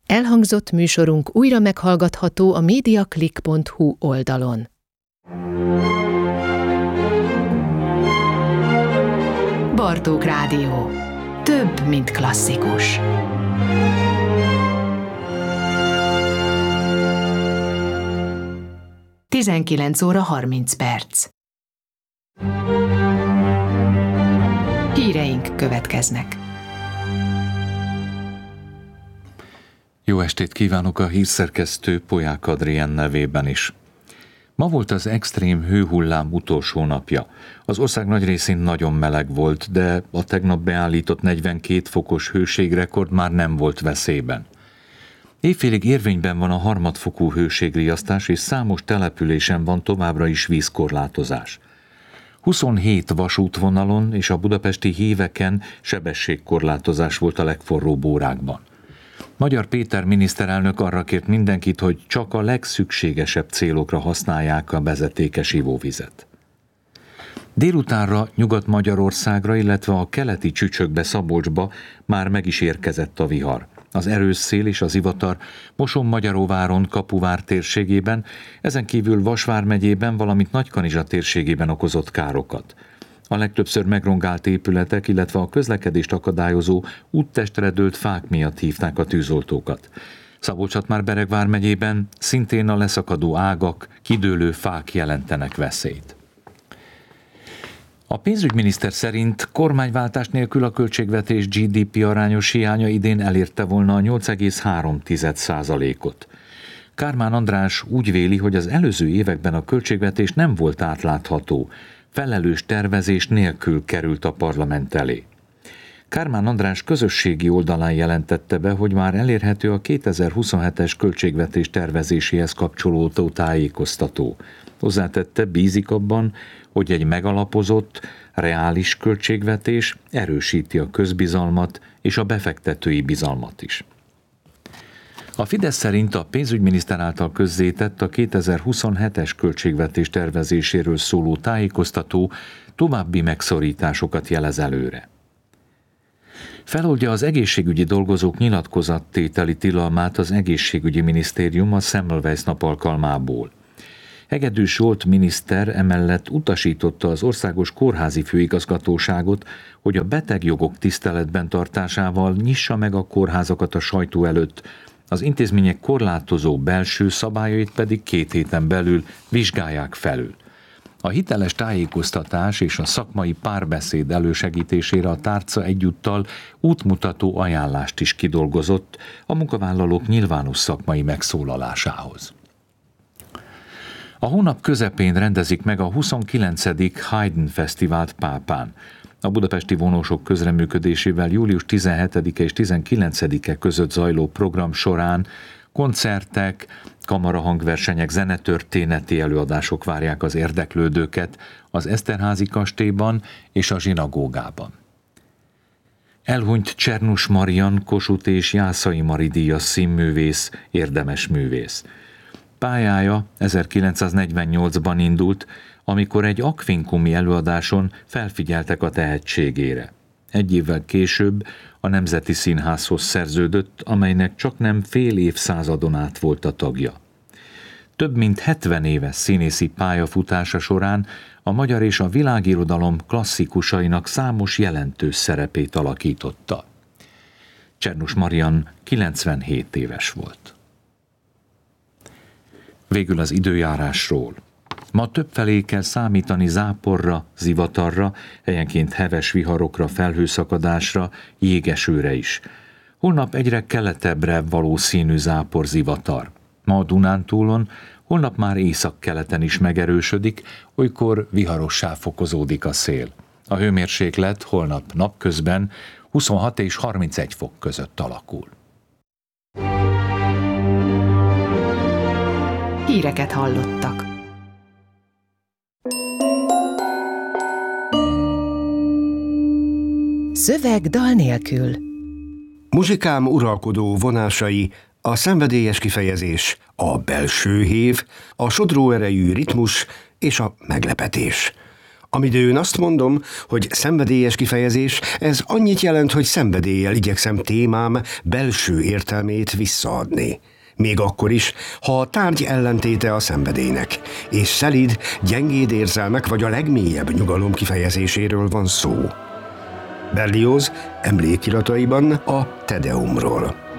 Elhangzott műsorunk újra meghallgatható a mediaclick.hu oldalon. Bartók Rádió. Több, mint klasszikus. 19:30. Híreink következnek. Jó estét kívánok a hírszerkesztő Polyák Adrien nevében is. Ma volt az extrém hőhullám utolsó napja. Az ország nagy részén nagyon meleg volt, de a tegnap beállított 42 fokos hőségrekord már nem volt veszélyben. Éjfélig érvényben van a harmadfokú hőségriasztás, és számos településen van továbbra is vízkorlátozás. 27 vasútvonalon és a budapesti híveken sebességkorlátozás volt a legforróbb órákban. Magyar Péter miniszterelnök arra kért mindenkit, hogy csak a legszükségesebb célokra használják a vezetékes ivóvizet. Délutánra Nyugat-Magyarországra, illetve a keleti Csücsökbe, Szabolcsba már meg is érkezett a vihar. Az erős szél és az zivatar Moson-Magyaróváron, Kapuvár térségében, ezen kívül Vas vármegyében, valamint Nagykanizsa térségében okozott károkat. A legtöbbször megrongált épületek, illetve a közlekedést akadályozó úttestre dőlt fák miatt hívták a tűzoltókat. Szabolcs-Szatmár-Bereg vármegyében szintén a leszakadó ágak, kidőlő fák jelentenek veszélyt. A pénzügyminiszter szerint kormányváltás nélkül a költségvetés GDP arányos hiánya idén elérte volna a 8,3%-ot. Kármán András úgy véli, hogy az előző években a költségvetés nem volt átlátható, felelős tervezés nélkül került a parlament elé. Kármán András közösségi oldalán jelentette be, hogy már elérhető a 2027-es költségvetés tervezéséhez kapcsolódó tájékoztató. Hozzátette, bízik abban, hogy egy megalapozott, reális költségvetés erősíti a közbizalmat és a befektetői bizalmat is. A Fidesz szerint a pénzügyminiszter által közzétett a 2027-es költségvetés tervezéséről szóló tájékoztató további megszorításokat jelez előre. Feloldja az egészségügyi dolgozók nyilatkozattételi tilalmát az egészségügyi minisztérium a Semmelweis nap alkalmából. Hegedűs Zsolt miniszter emellett utasította az Országos Kórházi Főigazgatóságot, hogy a betegjogok tiszteletben tartásával nyissa meg a kórházakat a sajtó előtt, az intézmények korlátozó belső szabályait pedig 2 héten belül vizsgálják felül. A hiteles tájékoztatás és a szakmai párbeszéd elősegítésére a tárca egyúttal útmutató ajánlást is kidolgozott a munkavállalók nyilvános szakmai megszólalásához. A hónap közepén rendezik meg a 29. Haydn Fesztivált Pápán. A budapesti vonósok közreműködésével július 17-e és 19-e között zajló program során koncertek, kamarahangversenyek, zenetörténeti előadások várják az érdeklődőket az Eszterházy kastélyban és a zsinagógában. Elhunyt Csernus Marian, Kossuth és Jászai Mari díjas színművész, érdemes művész. Pályája 1948-ban indult, amikor egy akvinkumi előadáson felfigyeltek a tehetségére. 1 évvel később a Nemzeti Színházhoz szerződött, amelynek csaknem fél évszázadon át volt a tagja. Több mint 70 éves színészi pályafutása során a magyar és a világirodalom klasszikusainak számos jelentős szerepét alakította. Csernus Marian 97 éves volt. Végül az időjárásról. Ma többfelé kell számítani záporra, zivatarra, helyenként heves viharokra, felhőszakadásra, jégesőre is. Holnap egyre keletebbre valószínű zápor, zivatar. Ma a Dunántúlon, holnap már északkeleten is megerősödik, olykor viharossá fokozódik a szél. A hőmérséklet holnap napközben 26 és 31 fok között alakul. Híreket hallottak. Szöveg dal nélkül. Muzsikám uralkodó vonásai, a szenvedélyes kifejezés, a belső hév, a sodró erejű ritmus és a meglepetés. Amidőn azt mondom, hogy szenvedélyes kifejezés, ez annyit jelent, hogy szenvedéllyel igyekszem témám belső értelmét visszaadni. Még akkor is, ha a tárgy ellentéte a szenvedélynek, és szelíd, gyengéd érzelmek vagy a legmélyebb nyugalom kifejezéséről van szó. Berlioz emlékirataiban a Te Deumról.